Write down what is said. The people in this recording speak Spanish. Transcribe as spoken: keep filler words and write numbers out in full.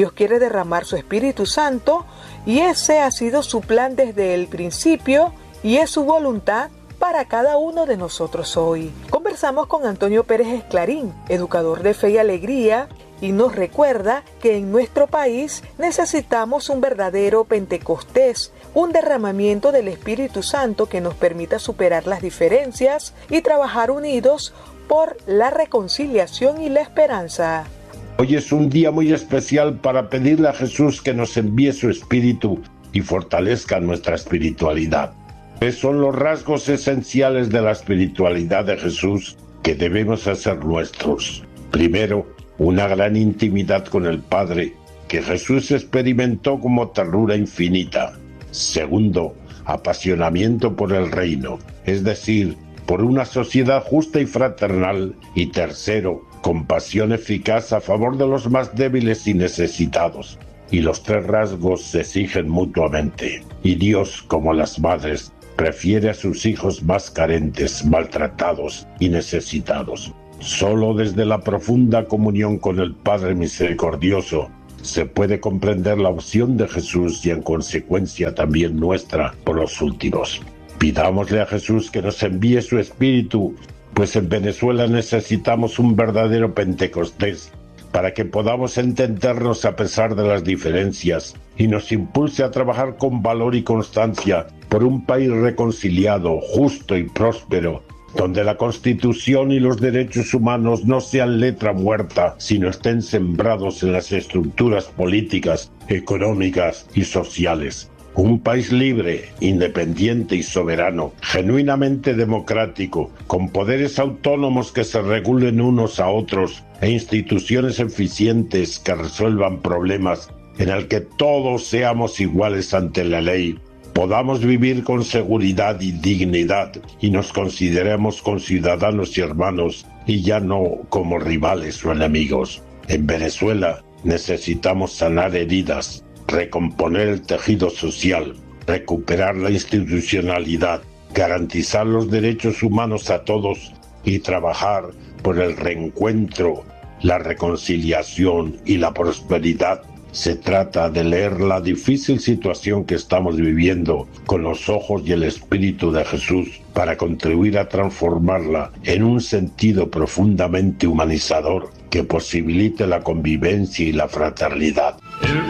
Dios quiere derramar su Espíritu Santo y ese ha sido su plan desde el principio y es su voluntad para cada uno de nosotros hoy. Conversamos con Antonio Pérez Esclarín, educador de Fe y Alegría, y nos recuerda que en nuestro país necesitamos un verdadero Pentecostés, un derramamiento del Espíritu Santo que nos permita superar las diferencias y trabajar unidos por la reconciliación y la esperanza. Hoy es un día muy especial para pedirle a Jesús que nos envíe su Espíritu y fortalezca nuestra espiritualidad. Esos son los rasgos esenciales de la espiritualidad de Jesús que debemos hacer nuestros. Primero, una gran intimidad con el Padre, que Jesús experimentó como ternura infinita. Segundo, apasionamiento por el reino, es decir, por una sociedad justa y fraternal. Y tercero, compasión eficaz a favor de los más débiles y necesitados. Y los tres rasgos se exigen mutuamente. Y Dios, como las madres, prefiere a sus hijos más carentes, maltratados y necesitados. Solo desde la profunda comunión con el Padre Misericordioso se puede comprender la opción de Jesús y en consecuencia también nuestra por los últimos. Pidámosle a Jesús que nos envíe su Espíritu, pues en Venezuela necesitamos un verdadero Pentecostés para que podamos entendernos a pesar de las diferencias y nos impulse a trabajar con valor y constancia por un país reconciliado, justo y próspero, donde la Constitución y los derechos humanos no sean letra muerta, sino estén sembrados en las estructuras políticas, económicas y sociales. Un país libre, independiente y soberano, genuinamente democrático, con poderes autónomos que se regulen unos a otros e instituciones eficientes que resuelvan problemas, en el que todos seamos iguales ante la ley, podamos vivir con seguridad y dignidad y nos consideremos conciudadanos y hermanos y ya no como rivales o enemigos. En Venezuela necesitamos sanar heridas, recomponer el tejido social, recuperar la institucionalidad, garantizar los derechos humanos a todos y trabajar por el reencuentro, la reconciliación y la prosperidad. Se trata de leer la difícil situación que estamos viviendo con los ojos y el espíritu de Jesús para contribuir a transformarla en un sentido profundamente humanizador que posibilite la convivencia y la fraternidad.